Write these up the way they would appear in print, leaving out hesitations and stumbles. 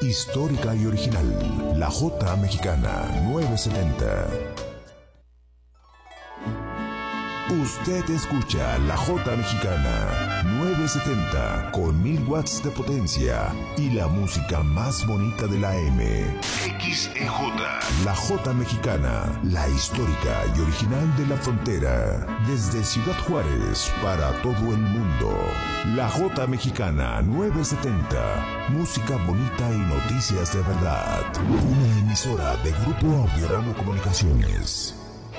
Histórica y original. La Jota Mexicana 970. Usted escucha La Jota Mexicana 970 con 1000 watts de potencia y la música más bonita de la M. XEJ. La Jota Mexicana, la histórica y original de la frontera. Desde Ciudad Juárez para todo el mundo. La Jota Mexicana 970. Música bonita y noticias de verdad. Una emisora de Grupo Audiorama Comunicaciones.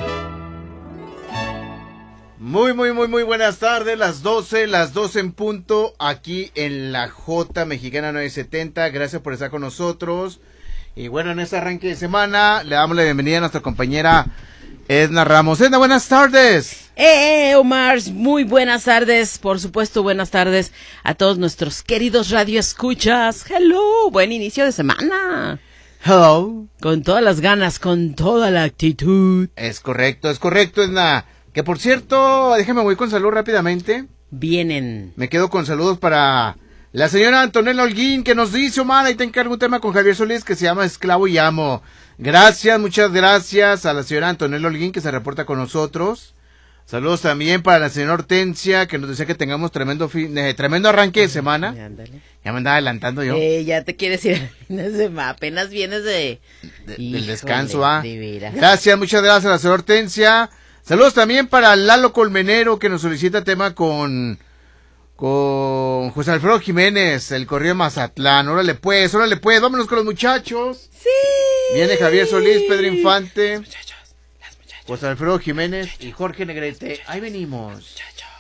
Muy buenas tardes, las 12 en punto, aquí en la Jota Mexicana 970, gracias por estar con nosotros, y bueno, en este arranque de semana, le damos la bienvenida a nuestra compañera Edna Ramos. Edna, buenas tardes. Omar, muy buenas tardes, por supuesto, buenas tardes a todos nuestros queridos radioescuchas. Hello, buen inicio de semana. Hello. Con todas las ganas, con toda la actitud. Es correcto, Edna. Que por cierto, déjame voy con salud rápidamente. Vienen. Me quedo con saludos para la señora Antonella Holguín, que nos dice, Omar, ahí te encargo un tema con Javier Solís que se llama Esclavo y Amo. Gracias, muchas gracias a la señora Antonella Holguín que se reporta con nosotros. Saludos también para la señora Hortensia, que nos decía que tengamos tremendo arranque de semana. Ándale. Ya me andaba adelantando yo. Ya te quieres ir, apenas vienes del descanso, de Gracias, muchas gracias a la señora Hortensia. Saludos también para Lalo Colmenero, que nos solicita tema con José Alfredo Jiménez, el corrido de Mazatlán. Órale pues, vámonos con los muchachos. Sí. Viene Javier Solís, Pedro Infante, Las muchachos. José Alfredo Jiménez y Jorge Negrete. Ahí venimos. Muchachos.